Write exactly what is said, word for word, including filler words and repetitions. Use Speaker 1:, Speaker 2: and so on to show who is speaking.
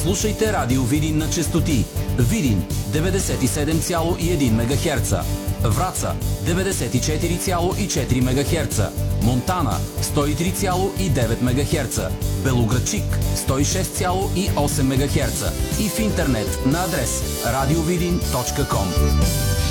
Speaker 1: Слушайте Радио Видин на честоти Видин деветдесет и седем цяло и едно мегахерца, Враца деветдесет и четири цяло и четири мегахерца, Монтана сто и три цяло и девет мегахерца, Белоградчик сто и шест цяло и осем мегахерца и в интернет на адрес радиовидин точка ком.